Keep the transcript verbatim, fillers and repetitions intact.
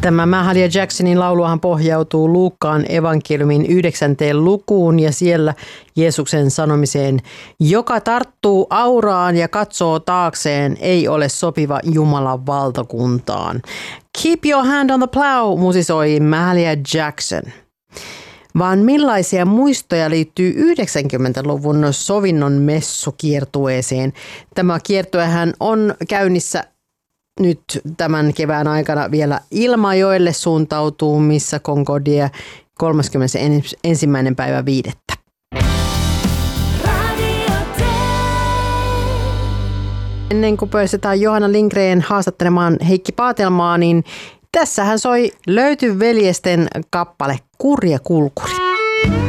Tämä Mahalia Jacksonin lauluahan pohjautuu Luukkaan evankeliumin yhdeksänteen lukuun ja siellä Jeesuksen sanomiseen, joka tarttuu auraan ja katsoo taakseen, ei ole sopiva Jumalan valtakuntaan. Keep your hand on the plow, musisoi Mahalia Jackson. Vaan millaisia muistoja liittyy yhdeksänkymmentäluvun sovinnon messukiertueeseen? Tämä kiertuehän on käynnissä nyt tämän kevään aikana vielä Ilmajoelle suuntautuu, missä Concordia kolmaskymmenesensimmäinen päivä viidettä. Ennen kuin päästetään Johanna Lindgren haastattelemaan Heikki Paatelmaa, niin tässähän soi Löyty veljesten kappale Kurja kulkuri.